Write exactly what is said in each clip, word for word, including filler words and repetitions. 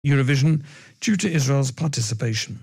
Eurovision due to Israel's participation.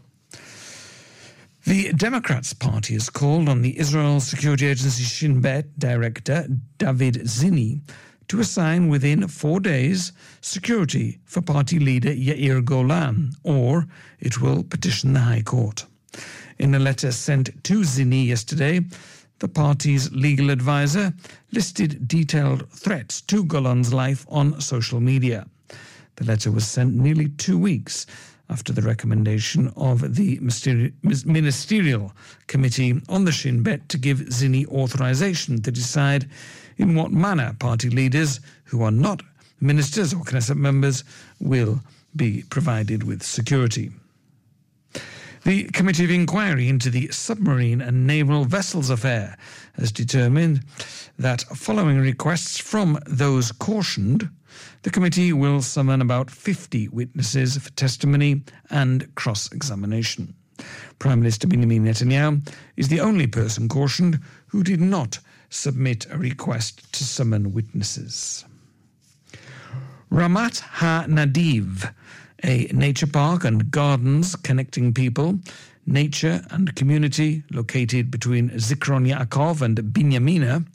The Democrats Party has called on the Israel security agency Shin Bet director David Zinni to assign within four days security for party leader Yair Golan, or it will petition the High Court. In a letter sent to Zinni yesterday, the party's legal advisor listed detailed threats to Golan's life on social media. The letter was sent nearly two weeks after the recommendation of the Ministerial Committee on the Shin Bet to give Zinni authorization to decide in what manner party leaders who are not ministers or Knesset members will be provided with security. The Committee of Inquiry into the Submarine and Naval Vessels Affair has determined that following requests from those cautioned, the committee will summon about fifty witnesses for testimony and cross-examination. Prime Minister Benjamin Netanyahu is the only person cautioned who did not submit a request to summon witnesses. Ramat HaNadiv, a nature park and gardens connecting people, nature and community located between Zikron Yaakov and Binyamina,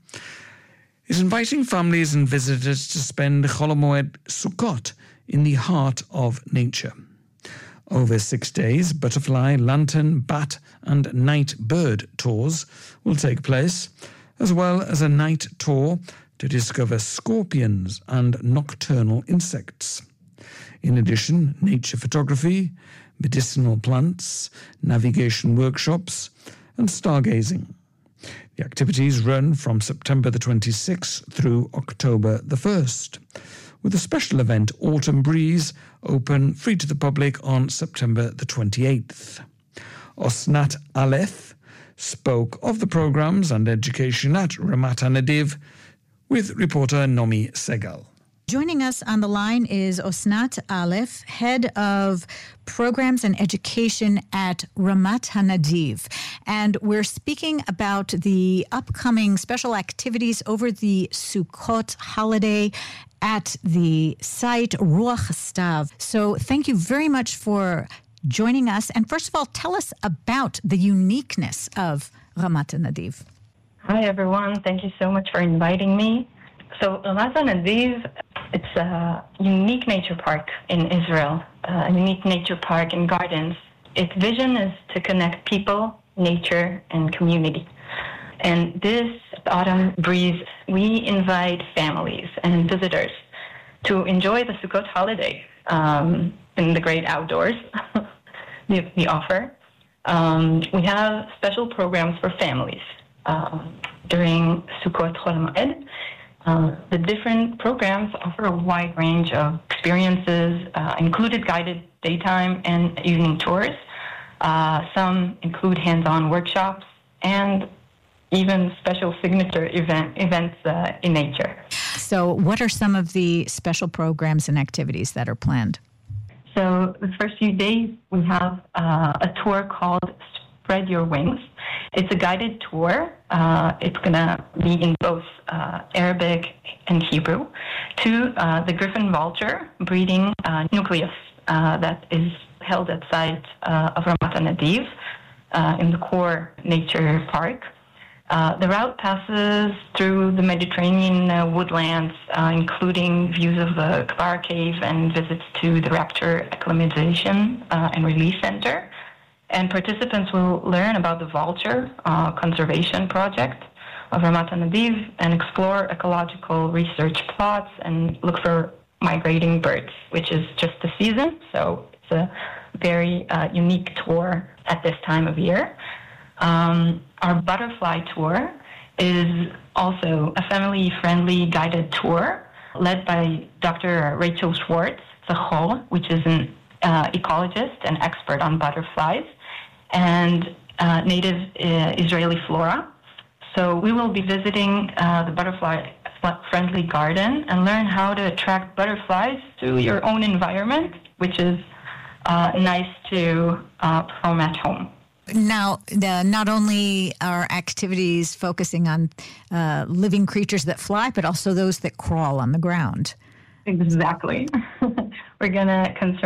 is inviting families and visitors to spend Chol HaMoed Sukkot in the heart of nature. Over six days, butterfly, lantern, bat and night bird tours will take place, as well as a night tour to discover scorpions and nocturnal insects. In addition, nature photography, medicinal plants, navigation workshops and stargazing. The activities run from September the twenty-sixth through October the first, with a special event, Autumn Breeze, open free to the public on September the twenty-eighth. Osnat Aleph spoke of the programs and education at Ramat HaNadiv with reporter Nomi Segal. Joining us on the line is Osnat Aleph, head of programs and education at Ramat HaNadiv. And we're speaking about the upcoming special activities over the Sukkot holiday at the site Ruach Stav. So thank you very much for joining us. And first of all, tell us about the uniqueness of Ramat HaNadiv. Hi, everyone. Thank you so much for inviting me. So Ramat HaNadiv, it's a unique nature park in Israel, a unique nature park and gardens. Its vision is to connect people, nature, and community. And this autumn breeze, we invite families and visitors to enjoy the Sukkot holiday um, in the great outdoors we, we offer. Um, we have special programs for families um, during Sukkot Chol HaMoed. Uh, the different programs offer a wide range of experiences, uh, included guided daytime and evening tours. Uh, some include hands-on workshops and even special signature event, events uh, in nature. So what are some of the special programs and activities that are planned? So the first few days, we have uh, a tour called Spread Your Wings. It's a guided tour. Uh, it's going to be in both uh, Arabic and Hebrew to uh, the Griffon vulture breeding uh, nucleus uh, that is held at site uh, of Ramat HaNadiv uh, in the core nature park. Uh, the route passes through the Mediterranean uh, woodlands, uh, including views of the Kbar Cave and visits to the Raptor Acclimatization uh, and Release Center. And participants will learn about the vulture uh, conservation project of Ramat HaNadiv and explore ecological research plots and look for migrating birds, which is just the season. So it's a very uh, unique tour at this time of year. Um, our butterfly tour is also a family-friendly guided tour led by Doctor Rachel Schwartz, Zachol, which is an uh, ecologist and expert on butterflies, and uh, native uh, Israeli flora. So we will be visiting uh, the butterfly-friendly garden and learn how to attract butterflies to your own environment, which is uh, nice to uh, perform at home. Now, the, not only are activities focusing on uh, living creatures that fly, but also those that crawl on the ground. Exactly. We're going to concern